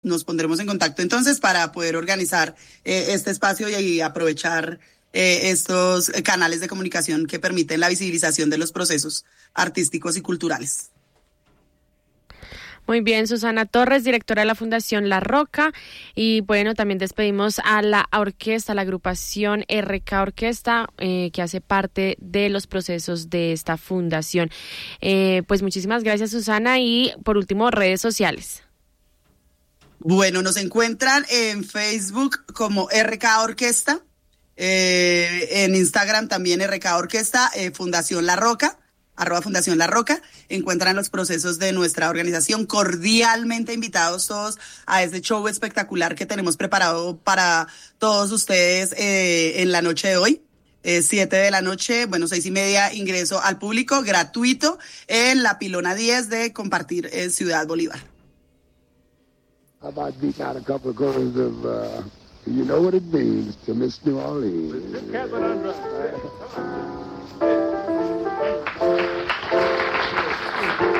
nos pondremos en contacto entonces para poder organizar este espacio y aprovechar estos canales de comunicación que permiten la visibilización de los procesos artísticos y culturales. Muy bien, Susana Torres, directora de la Fundación La Roca. Y bueno, también despedimos a la orquesta, la agrupación RK Orquesta, que hace parte de los procesos de esta fundación. Pues muchísimas gracias, Susana. Y por último, redes sociales. Bueno, nos encuentran en Facebook como RK Orquesta, en Instagram también RK Orquesta, Fundación La Roca, @Fundación La Roca. Encuentran los procesos de nuestra organización. Cordialmente invitados todos a este show espectacular que tenemos preparado para todos ustedes en la noche de hoy. 7 de la noche, 6:30, ingreso al público gratuito en la Pilona 10 de Compartir Ciudad Bolívar. How about beating out a couple of chords of You Know What It Means to Miss New Orleans?